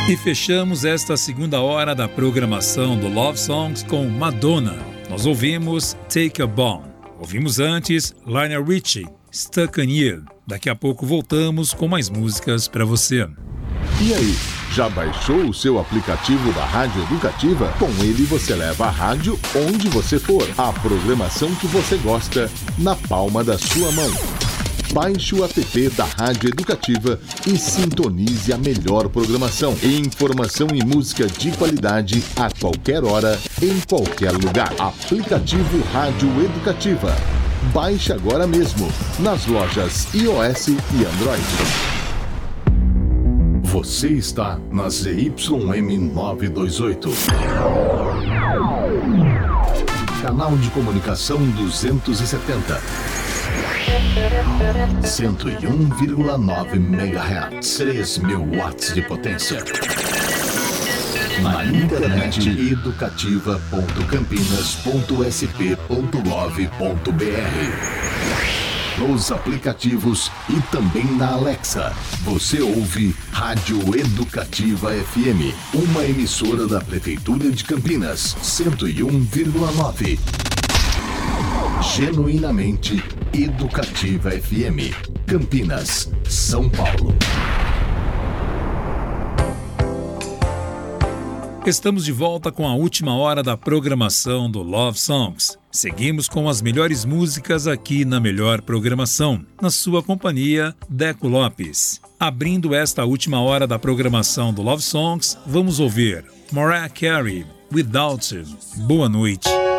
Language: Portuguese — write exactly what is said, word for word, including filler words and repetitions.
E fechamos esta segunda hora da programação do Love Songs com Madonna. Nós ouvimos Take a Bomb. Ouvimos antes Lionel Richie, Stuck on You. Daqui a pouco voltamos com mais músicas para você. E aí, já baixou o seu aplicativo da Rádio Educativa? Com ele você leva a rádio onde você for. A programação que você gosta na palma da sua mão. Baixe o app da Rádio Educativa e sintonize a melhor programação. Informação e música de qualidade a qualquer hora, em qualquer lugar. Aplicativo Rádio Educativa. Baixe agora mesmo, nas lojas iOS e Android. Você está na Z Y M novecentos e vinte e oito. Canal de comunicação duzentos e setenta. cento e um vírgula nove megahertz, três mil watts de potência. Na internet, educativa ponto campinas ponto s p ponto gov ponto b r. Nos aplicativos e também na Alexa. Você ouve Rádio Educativa F M, uma emissora da Prefeitura de Campinas, cento e um vírgula nove. Genuinamente Educativa F M, Campinas, São Paulo. Estamos de volta com a última hora da programação do Love Songs. Seguimos com as melhores músicas aqui na melhor programação, na sua companhia, Deco Lopes. Abrindo esta última hora da programação do Love Songs, vamos ouvir Mariah Carey, Without You. Boa noite.